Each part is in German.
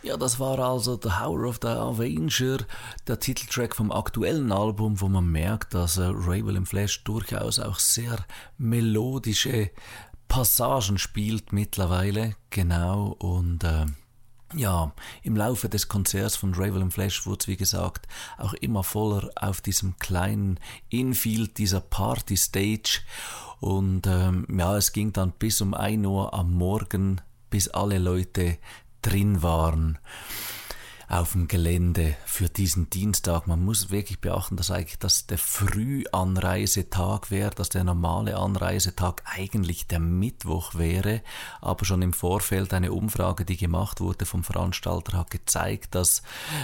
Ja, das war also The Hour of the Avenger, der Titeltrack vom aktuellen Album, wo man merkt, dass Ray William Flash durchaus auch sehr melodische Passagen spielt mittlerweile, genau, und ja, im Laufe des Konzerts von Ray William Flash wurde es, wie gesagt, auch immer voller auf diesem kleinen Infield, dieser Party-Stage, und ja, es ging dann bis um 1 Uhr am Morgen, bis alle Leute drin waren auf dem Gelände für diesen Dienstag. Man muss wirklich beachten, dass eigentlich das der Frühanreisetag wäre, dass der normale Anreisetag eigentlich der Mittwoch wäre, aber schon im Vorfeld eine Umfrage, die gemacht wurde vom Veranstalter, hat gezeigt, dass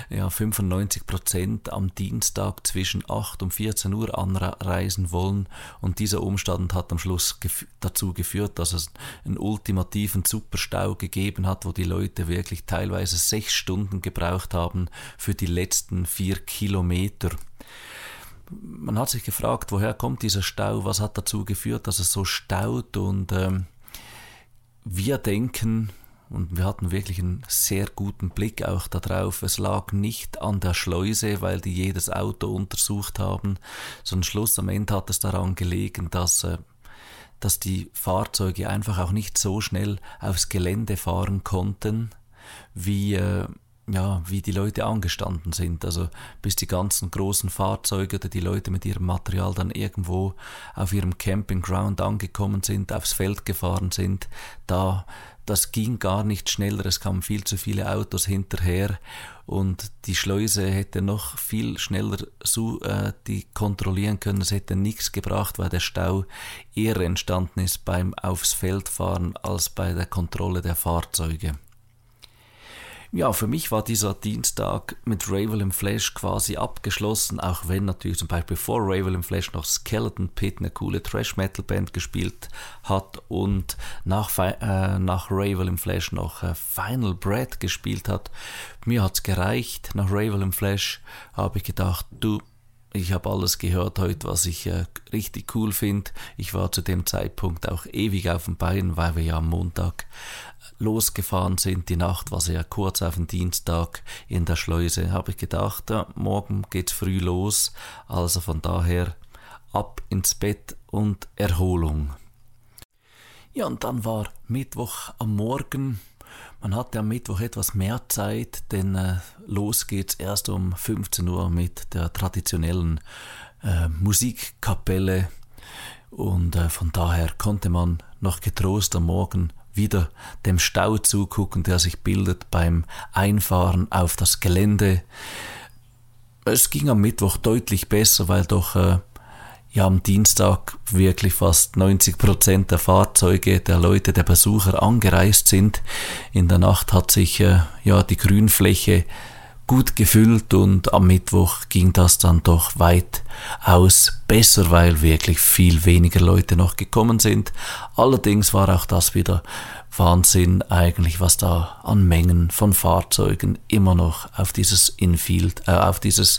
95% am Dienstag zwischen 8 und 14 Uhr anreisen wollen, und dieser Umstand hat am Schluss dazu geführt, dass es einen ultimativen Superstau gegeben hat, wo die Leute wirklich teilweise 6 Stunden gebraucht haben für die letzten 4 Kilometer. Man hat sich gefragt, woher kommt dieser Stau, was hat dazu geführt, dass es so staut, und wir denken, und wir hatten wirklich einen sehr guten Blick auch darauf, es lag nicht an der Schleuse, weil die jedes Auto untersucht haben, sondern Schluss am Ende hat es daran gelegen, dass die Fahrzeuge einfach auch nicht so schnell aufs Gelände fahren konnten, wie die Leute angestanden sind. Also bis die ganzen großen Fahrzeuge oder die Leute mit ihrem Material dann irgendwo auf ihrem Campingground angekommen sind, aufs Feld gefahren sind, das ging gar nicht schneller, es kamen viel zu viele Autos hinterher, und die Schleuse hätte noch viel schneller die kontrollieren können. Es hätte nichts gebracht, weil der Stau eher entstanden ist beim aufs Feld fahren als bei der Kontrolle der Fahrzeuge. Ja, für mich war dieser Dienstag mit Ray William Flash quasi abgeschlossen, auch wenn natürlich zum Beispiel vor Ray William Flash noch Skeleton Pit, eine coole Thrash-Metal-Band, gespielt hat, und nach Ray William Flash noch Final Breath gespielt hat. Mir hat's gereicht. Nach Ray William Flash habe ich gedacht, ich habe alles gehört heute, was ich richtig cool finde. Ich war zu dem Zeitpunkt auch ewig auf den Beinen, weil wir ja am Montag losgefahren sind. Die Nacht war sehr kurz auf den Dienstag in der Schleuse. Habe ich gedacht, morgen geht's früh los. Also von daher ab ins Bett und Erholung. Ja, und dann war Mittwoch am Morgen. Man hatte am Mittwoch etwas mehr Zeit, denn los geht's erst um 15 Uhr mit der traditionellen Musikkapelle, und von daher konnte man noch getrost am Morgen wieder dem Stau zugucken, der sich bildet beim Einfahren auf das Gelände. Es ging am Mittwoch deutlich besser, weil doch am Dienstag wirklich fast 90% der Fahrzeuge, der Leute, der Besucher angereist sind. In der Nacht hat sich die Grünfläche gut gefüllt, und am Mittwoch ging das dann doch weitaus besser, weil wirklich viel weniger Leute noch gekommen sind. Allerdings war auch das wieder Wahnsinn eigentlich, was da an Mengen von Fahrzeugen immer noch auf dieses Infield, auf dieses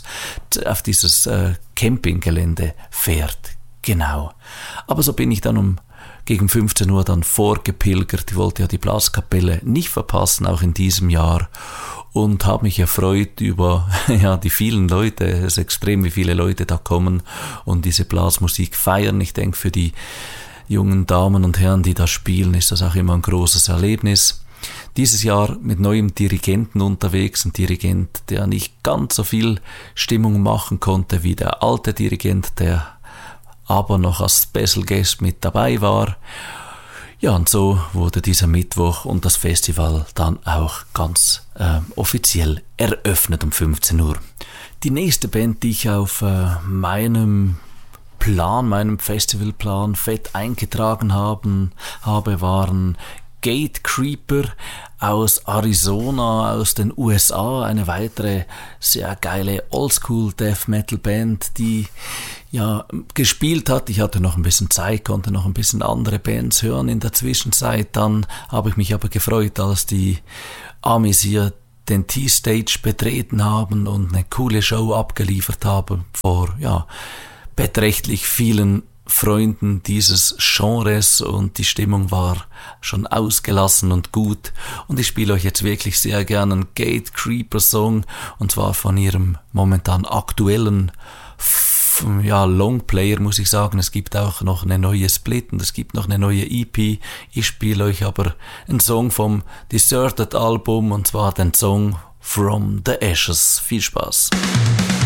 Campinggelände fährt. Genau. Aber so bin ich dann gegen 15 Uhr dann vorgepilgert. Ich wollte ja die Blaskapelle nicht verpassen, auch in diesem Jahr. Und habe mich erfreut über die vielen Leute. Es ist extrem, wie viele Leute da kommen und diese Blasmusik feiern. Ich denke, für die jungen Damen und Herren, die da spielen, ist das auch immer ein großes Erlebnis. Dieses Jahr mit neuem Dirigenten unterwegs, ein Dirigent, der nicht ganz so viel Stimmung machen konnte wie der alte Dirigent, der aber noch als Special Guest mit dabei war. Ja, und so wurde dieser Mittwoch und das Festival dann auch ganz offiziell eröffnet um 15 Uhr. Die nächste Band, die ich auf meinem Festivalplan fett eingetragen habe, waren Gatecreeper aus Arizona, aus den USA, eine weitere sehr geile Oldschool Death Metal Band, die gespielt hat. Ich hatte noch ein bisschen Zeit, konnte noch ein bisschen andere Bands hören in der Zwischenzeit. Dann habe ich mich aber gefreut, als die Amis hier den T-Stage betreten haben und eine coole Show abgeliefert haben vor beträchtlich vielen Freunden dieses Genres und die Stimmung war schon ausgelassen und gut. Und ich spiele euch jetzt wirklich sehr gerne einen Gatecreeper-Song, und zwar von ihrem momentan aktuellen Longplayer, muss ich sagen. Es gibt auch noch eine neue Split und es gibt noch eine neue EP. Ich spiele euch aber einen Song vom Deserted Album, und zwar den Song From the Ashes. Viel Spaß!